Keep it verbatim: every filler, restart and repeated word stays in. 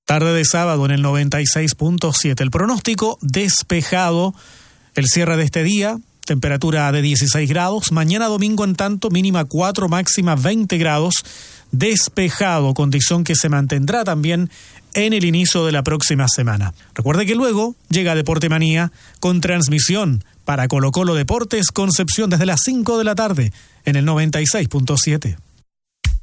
Tarde de sábado en el noventa y seis punto siete. El pronóstico despejado. El cierre de este día, temperatura de dieciséis grados. Mañana domingo, en tanto, mínima cuatro, máxima veinte grados. Despejado, condición que se mantendrá también en el inicio de la próxima semana. Recuerde que luego llega Deporte Manía con transmisión para Colo Colo Deportes Concepción desde las cinco de la tarde en el noventa y seis punto siete.